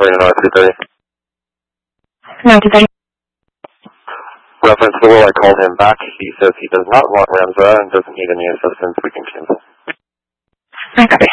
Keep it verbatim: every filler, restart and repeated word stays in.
Marina North two thirty. No, two thirty. Reference to Will, I called him back. He says he does not want Ramza and doesn't need any assistance. We can cancel. I copy.